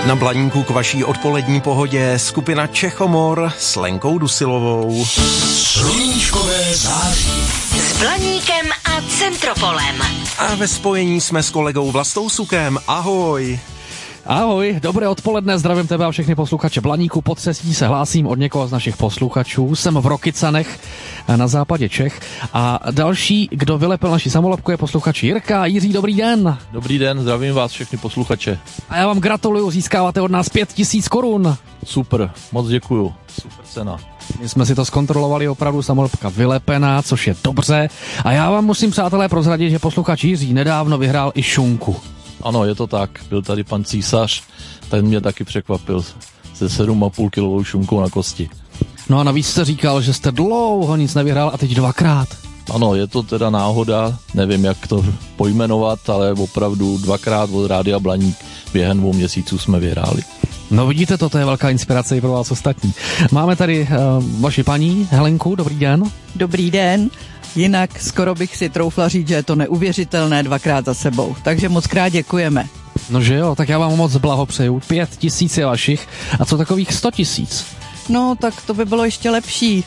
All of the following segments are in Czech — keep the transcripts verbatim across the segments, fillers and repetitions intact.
Na Blaníku k vaší odpolední pohodě skupina Čechomor s Lenkou Dusilovou. Sluníčkové září. S Blaníkem a Centropolem. A ve spojení jsme s kolegou Vlastou Sukem. Ahoj. Ahoj, dobré odpoledne, zdravím tebe a všechny posluchače Blaníku. Po třesí se hlásím od někoho z našich posluchačů. Jsem v Rokycanech na západě Čech a další, kdo vylepil naši samolepku, je posluchač Jirka. Jiří, dobrý den. Dobrý den, zdravím vás všechny posluchače. A já vám gratuluju, získáváte od nás pět tisíc korun. Super, moc děkuju, super cena. My jsme si to zkontrolovali, opravdu samolepka vylepená, což je dobře. A já vám musím, přátelé, prozradit, že posluchač Jiří nedávno vyhrál i šunku. Ano, je to tak. Byl tady pan Císař, ten mě taky překvapil se sedm a půl kilovou šunkou na kosti. No a navíc jste říkal, že jste dlouho nic nevyhrál a teď dvakrát. Ano, je to teda náhoda, nevím, jak to pojmenovat, ale opravdu dvakrát od Rádia Blaník během dvou měsíců jsme vyhráli. No vidíte, to je velká inspirace i pro vás ostatní. Máme tady uh, vaši paní Helenku, dobrý den. Dobrý den. Jinak skoro bych si troufla říct, že je to neuvěřitelné dvakrát za sebou. Takže moc krát děkujeme. No že jo, tak já vám moc blahopřeju. Pět tisíc je vašich. A co takových sto tisíc? No, tak to by bylo ještě lepší.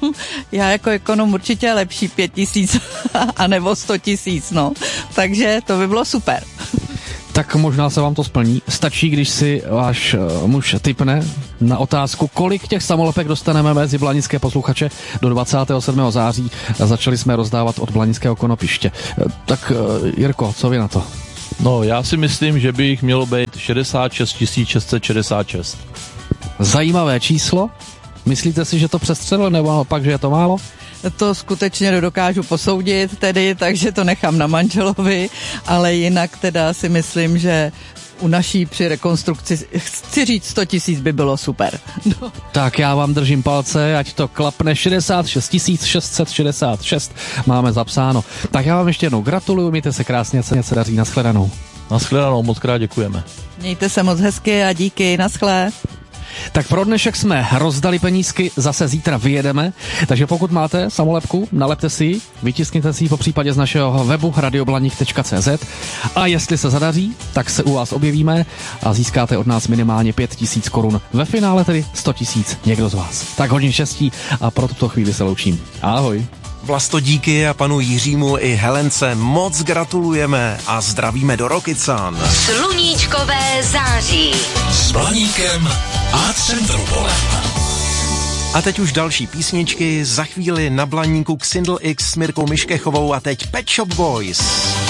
Já jako ekonom určitě lepší pět tisíc a nebo sto tisíc, no. Takže to by bylo super. Tak možná se vám to splní. Stačí, když si váš uh, muž tipne na otázku, kolik těch samolepek dostaneme mezi blanické posluchače do dvacátého sedmého září. A začali jsme rozdávat od blanického konopiště. Uh, tak uh, Jirko, co vy na to? No, já si myslím, že by jich mělo být šedesát šest tisíc šest set šedesát šest. Zajímavé číslo. Myslíte si, že to přestřelilo, nebo pak, že je to málo? To skutečně nedokážu posoudit tedy, takže to nechám na manželovi, ale jinak teda si myslím, že u naší při rekonstrukci, chci říct, sto tisíc by bylo super. No. Tak já vám držím palce, ať to klapne. Šedesát šest tisíc šest set šedesát šest máme zapsáno. Tak já vám ještě jednou gratuluju, mějte se krásně, se něco daří, nashledanou. Nashledanou, moc krát děkujeme. Mějte se moc hezky a díky, naschle. Tak pro dnešek jsme rozdali penízky, zase zítra vyjedeme, takže pokud máte samolepku, nalepte si ji, vytiskněte si ji po případě z našeho webu radioblaník tečka cé zet a jestli se zadaří, tak se u vás objevíme a získáte od nás minimálně pět tisíc korun. Ve finále tedy sto tisíc někdo z vás. Tak hodně štěstí a pro tuto chvíli se loučím. Ahoj. Vlasto, díky a panu Jiřímu i Helence moc gratulujeme a zdravíme do Rokycan. Sluníčkové září. S Blaníkem a Centropolem. A teď už další písničky, za chvíli na Blaníku Xindl X s Mirkou Miškechovou a teď Pet Shop Boys.